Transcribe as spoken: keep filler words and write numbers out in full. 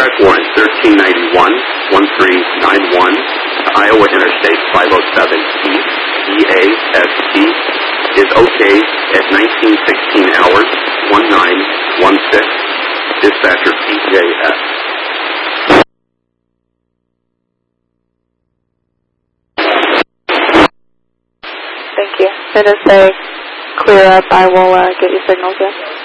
track warrant thirteen ninety-one, thirteen ninety-one to Iowa Interstate five oh seven East, E A S T, is okay at nineteen sixteen hours, nineteen sixteen. Dispatcher P J S. Thank you. As soon as they clear up, I will uh, get you signals in.